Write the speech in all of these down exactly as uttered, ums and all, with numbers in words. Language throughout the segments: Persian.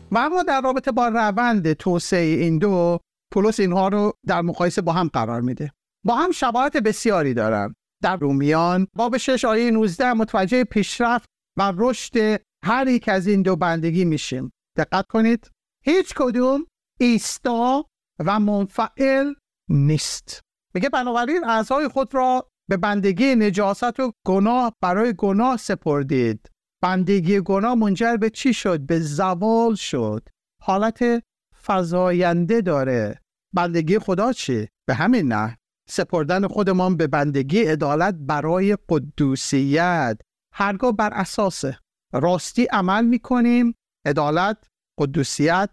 و اما در رابطه با روند توسعه این دو، پولس اینها رو در مقایسه با هم قرار میده. با هم شباهت بسیاری دارن. در رومیان باب شش آیه نوزده متوجه پیشرفت و رشد هر یک از این دو بندگی میشیم. دقت کنید، هیچ کدوم ایستا و منفعل نیست. میگه بنابراین اعضای خود را به بندگی نجاست و گناه برای گناه سپردید. بندگی گناه منجر به چی شد؟ به زوال شد. حالت فزاینده داره. بندگی خدا چی؟ به همین نه سپردن خودمان به بندگی عدالت برای قدوسیت. هرگاه بر اساس راستی عمل میکنیم، عدالت، قدوسیت،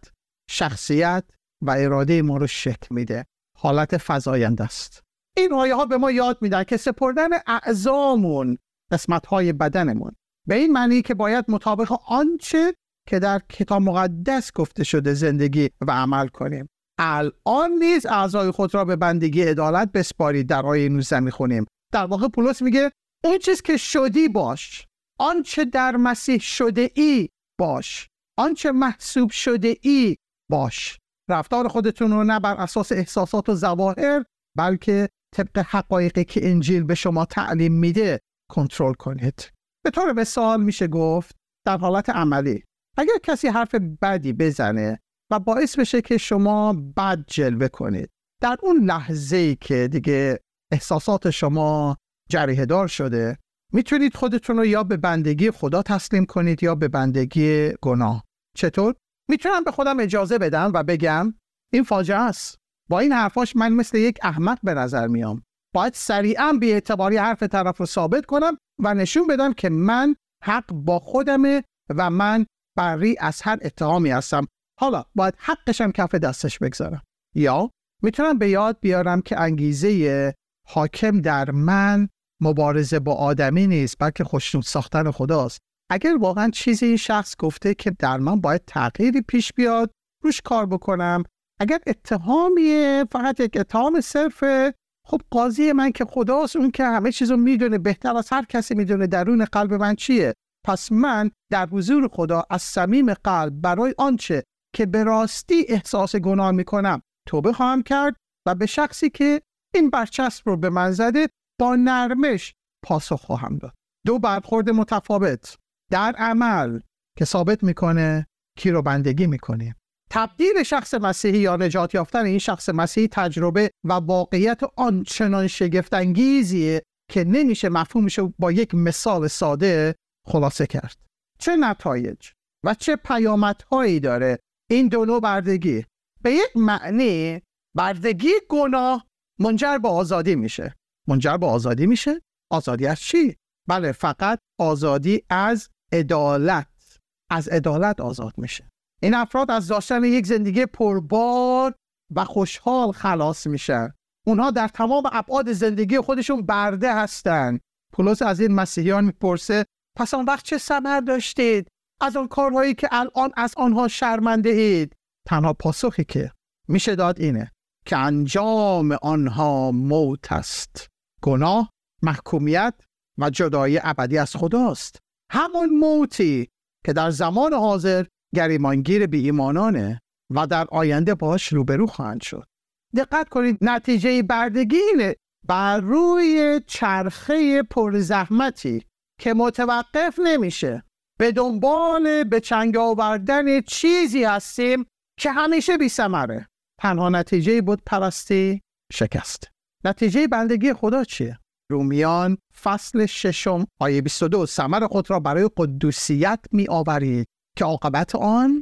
شخصیت و اراده ما رو شکل میده. حالت فزاینده است. این آیه ها به ما یاد میدن که سپردن اعضامون، قسمت های بدنمون، به این معنی که باید مطابق آنچه که در کتاب مقدس گفته شده زندگی و عمل کنیم. الان نیز اعضای خود را به بندگی عدالت بسپارید. در آیه نوزده میخونیم. در واقع پولس میگه اون چیز که شدی باش، آنچه در مسیح شده ای باش، آنچه محسوب شده ای باش. رفتار خودتون رو نه بر اساس احساسات و ظواهر، بلکه طبق حقایقی که انجیل به شما تعلیم میده کنترل کنید. به طور مثال میشه گفت در حالت عملی، اگر کسی حرف بدی بزنه و باعث بشه که شما بد جلوه کنید، در اون لحظه‌ای که دیگه احساسات شما جریحه دار شده، میتونید خودتون رو یا به بندگی خدا تسلیم کنید یا به بندگی گناه. چطور؟ میتونم به خودم اجازه بدم و بگم این فاجعه است. با این حرفاش من مثل یک احمق به نظر میام. باید سریعا بی اعتباری حرف طرف رو ثابت کنم و نشون بدم که من حق با خودمه و من بری از هر اتهامی هستم. حالا باید حقشم کف دستش بگذارم. یا میتونم به یاد بیارم که انگیزه حاکم در من مبارزه با آدمی نیست، بلکه خوشنود ساختن خداست. اگر واقعا چیزی این شخص گفته که در من باید تغییری پیش بیاد، روش کار بکنم. اگر اتهامیه، فقط یک اتهام صرفه، خب قاضی من که خداست، اون که همه چیزو میدونه، بهتر از هر کسی میدونه درون قلب من چیه. پس من در حضور خدا از صمیم قلب برای آنچه که به راستی احساس گناه میکنم توبه خواهم کرد و به شخصی که این برچسب رو به من زده با نرمش پاسخ خواهم داد. دو برخورد متفاوت در عمل که ثابت میکنه کی رو بندگی میکنیم. تبدیل شخص مسیحی یا نجات یافتن این شخص مسیحی تجربه و واقعیت آنچنان شگفت انگیزیه که نمیشه مفهومش رو با یک مثال ساده خلاصه کرد. چه نتایج و چه پیامدهایی داره این دو نوع بردگی؟ به یک معنی بردگی گناه منجر به آزادی میشه. منجر به آزادی میشه؟ آزادی از چی؟ بله، فقط آزادی از عدالت. از عدالت آزاد میشه. این افراد از داشتن یک زندگی پربار و خوشحال خلاص میشن. اونها در تمام ابعاد زندگی خودشون برده هستن. پولس از این مسیحیان میپرسه پس آن وقت چه ثمر داشتید از آن کارهایی که الان از آنها شرمنده اید؟ تنها پاسخی که میشه داد اینه که انجام آنها موت است. گناه، محکومیت و جدایی ابدی از خداست. همون موتی که در زمان حاضر گریمانگیر بی ایمانانه و در آینده باش روبرو خواهند شد. دقت کنید، نتیجه بردگی اینه بر روی چرخه پرزحمتی که متوقف نمیشه به دنبال به چنگ آوردن چیزی هستیم که همیشه بی ثمره. تنها نتیجه بود پرستی، شکست. نتیجه بندگی خدا چیه؟ رومیان فصل ششم آیه بیست و دو ثمر خود را برای قدوسیت می آورید که عاقبت آن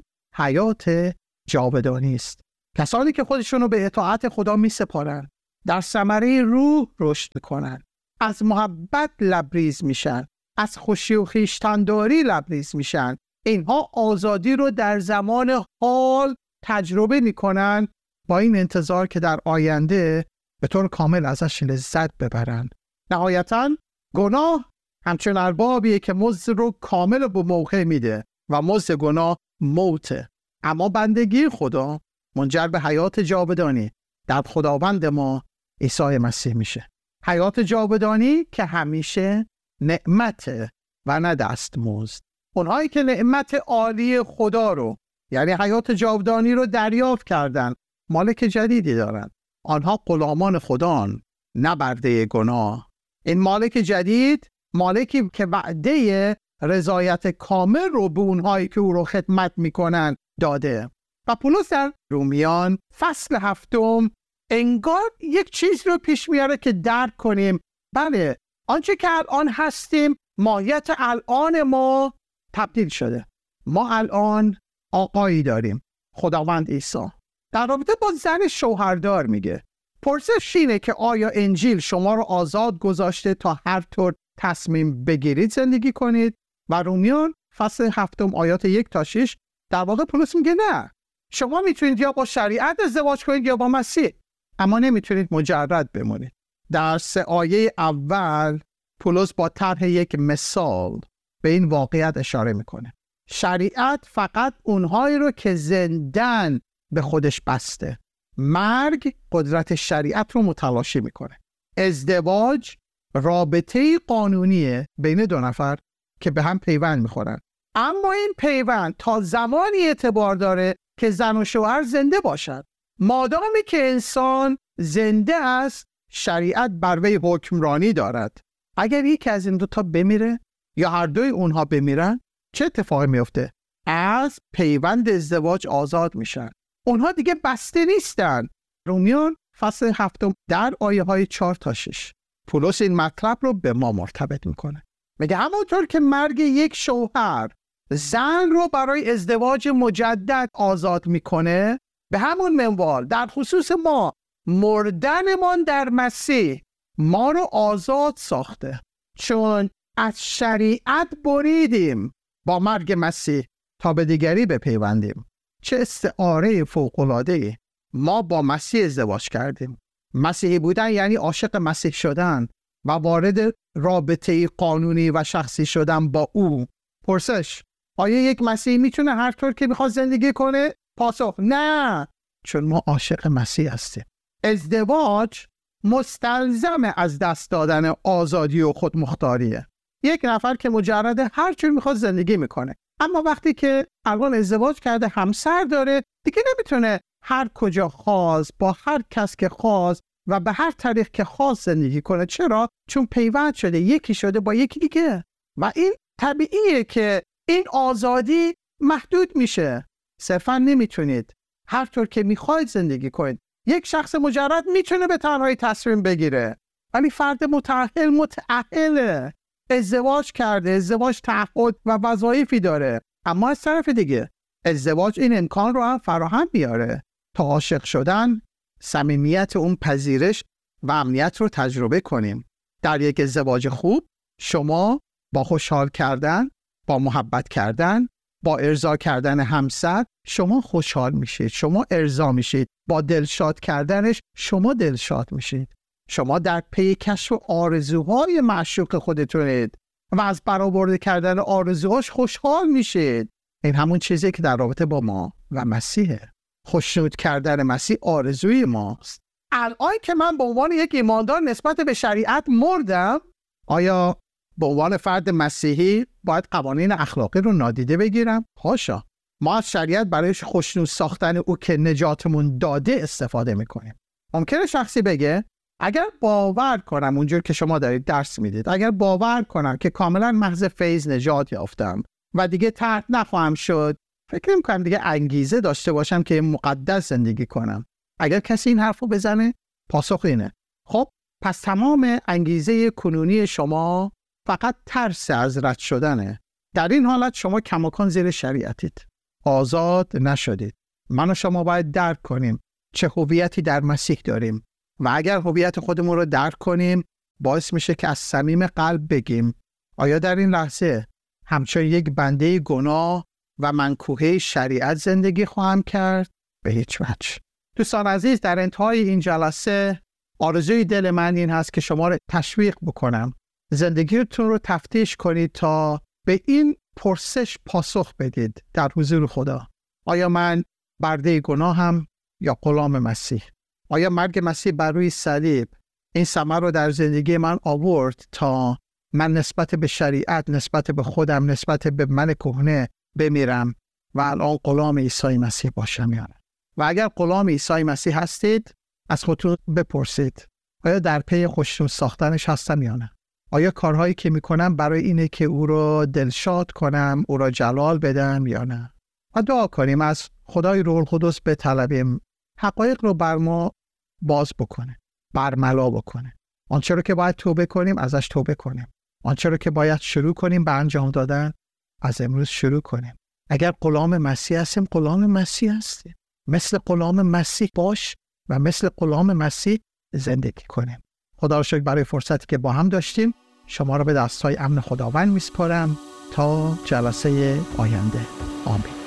حیات جاودانی است. کسانی که خودشونو به اطاعت خدا می سپارن در ثمره روح رشد میکنن، از محبت لبریز میشن، از خوشی و خویشتن‌داری لبریز میشن. اینها آزادی رو در زمان حال تجربه میکنن با این انتظار که در آینده به طور کامل ازش لذت ببرن. نهایتاً گناه همچون اربابیه که مزد رو کامل به موقع میده و مزد گناه موته. اما بندگی خدا منجر به حیات جاودانی در خداوند ما عیسی مسیح میشه. حیات جاودانی که همیشه نعمت و نه دستمزد. اونهایی که نعمت عالی خدا رو، یعنی حیات جاودانی رو دریافت کردن، مالک جدیدی دارن. آنها غلامان خدان، نه برده گناه. این مالک جدید مالکی که وعده رضایت کامل رو به اونهایی که او رو خدمت میکنن داده. و پولس در رومیان فصل هفتم انگار یک چیز رو پیش میاره که درک کنیم. بله، آنچه که الان هستیم، ماهیت الان ما تبدیل شده. ما الان آقایی داریم، خداوند عیسی. در رابطه با زن شوهردار میگه، پرسش اینه که آیا انجیل شما رو آزاد گذاشته تا هر طور تصمیم بگیرید زندگی کنید؟ و رومیان فصل هفتم آیات یک تا شش در واقع پولس میگه نه، شما میتونید یا با شریعت ازدواج کنید یا با مسیح، اما نمیتونید مجرد بمونید. در سه آیه اول پولس با طرح یک مثال به این واقعیت اشاره میکنه. شریعت فقط اونهایی رو که زندن به خودش بسته. مرگ قدرت شریعت رو متلاشی میکنه. ازدواج رابطه قانونیه بین دو نفر که به هم پیوند میخورن، اما این پیوند تا زمانی اعتبار داره که زن و شوهر زنده باشد. مادامی که انسان زنده است، شریعت بر وی حکمرانی دارد. اگر یکی از این دوتا بمیره یا هر دوی اونها بمیرن، چه اتفاقی میفته؟ از پیوند ازدواج آزاد میشن. اونها دیگه بسته نیستن. رومیان فصل هفتم در آیه های چهار تا شش پولس این مطلب رو به ما مرتبط میکنه. میگه همونطور که مرگ یک شوهر زن رو برای ازدواج مجدد آزاد میکنه، به همون منوال در خصوص ما مردنمان در مسیح ما رو آزاد ساخته، چون از شریعت بریدیم با مرگ مسیح تا به دیگری بپیوندیم. چه استعاره فوق‌العاده‌ای! ما با مسیح ازدواج کردیم. مسیحی بودن یعنی عاشق مسیح شدن و وارد رابطه قانونی و شخصی شدن با او. پرسش: آیا یک مسیحی میتونه هر طور که میخواد زندگی کنه؟ پاسخ: نه، چون ما عاشق مسیح هستیم. ازدواج مستلزم از دست دادن آزادی و خودمختاریه. یک نفر که مجرد هر چون میخواد زندگی میکنه، اما وقتی که الان ازدواج کرده، همسر داره، دیگه نمیتونه هر کجا خواست با هر کس که خواست و به هر طریق که خواست زندگی کنه. چرا؟ چون پیوند شده، یکی شده با یکی دیگه. و این طبیعیه که این آزادی محدود میشه. صرفا نمیتونید هر طور که میخواید زندگی کنید. یک شخص مجرد میتونه به تنهایی تصمیم بگیره، ولی فرد متأهل متأهله، ازدواج کرده، ازدواج تعهد و وظایفی داره. اما از طرف دیگه ازدواج این امکان رو هم فراهم میاره تا عاشق شدن، صمیمیت اون پذیرش و امنیت رو تجربه کنیم. در یک ازدواج خوب شما با خوشحال کردن، با محبت کردن، با ارضا کردن همسر شما خوشحال میشید، شما ارضا میشید. با دلشاد کردنش شما دلشاد میشید. شما در پی کشف آرزوهای معشوق خودتونید و از برآورده کردن آرزوهاش خوشحال میشید. این همون چیزی که در رابطه با ما و مسیحه. خوشنود کردن مسیح آرزوی ماست. الان که من به عنوان یک ایماندار نسبت به شریعت مردم، آیا به عنوان فرد مسیحی باید قوانین اخلاقی رو نادیده بگیرم؟ حاشا. ما از شریعت برای خوشنود ساختن او که نجاتمون داده استفاده میکنیم. ممکنه شخصی بگه اگر باور کنم اونجور که شما دارید درس میدید، اگر باور کنم که کاملا محض فیض نجات یافتم و دیگه ترک نخواهم شد، فکر نمی‌کنم دیگه انگیزه داشته باشم که مقدس زندگی کنم. اگر کسی این حرفو بزنه، پاسخ اینه: خب پس تمام انگیزه کنونی شما فقط ترس از رد شدنه. در این حالت شما کماکان زیر شریعتید، آزاد نشدید. من و شما باید درک کنیم چه هویتی در مسیح داریم و اگر هویت خودمون رو درک کنیم، باعث میشه که از صمیم قلب بگیم: آیا در این لحظه همچون یک بنده گناه و منکوحه شریعت زندگی خواهم کرد؟ به هیچ وجه. دوستان عزیز، در انتهای این جلسه آرزوی دل من این هست که شما رو تشویق بکنم زندگیتون رو تفتیش کنید تا به این پرسش پاسخ بدید در حضور خدا: آیا من برده گناهم یا غلام مسیح؟ آیا مرگ مسیح بر روی صلیب این ثمر رو در زندگی من آورد تا من نسبت به شریعت، نسبت به خودم، نسبت به من کهنه بمیرم و الان غلام عیسی مسیح باشم یا نه. و اگر غلام عیسی مسیح هستید، از خودتون بپرسید آیا در پی خوشنود ساختنش هستم یا نه؟ آیا کارهایی که میکنم برای اینه که او رو دلشاد کنم، او رو جلال بدم یا نه؟ و دعا کنیم از خدای روح القدس بطلبیم حقایق رو بر ما باز بکنه، برملا بکنه. آنچه رو که باید توبه کنیم ازش توبه کنیم. آنچه رو که باید شروع کنیم به انجام دادن از امروز شروع کنیم. اگر غلام مسیح هستیم، غلام مسیح هستیم. مثل غلام مسیح باش و مثل غلام مسیح زندگی کنیم. خدا را شکر برای فرصتی که با هم داشتیم. شما را به دستهای امن خداوند میسپارم تا جلسه آینده. آمین.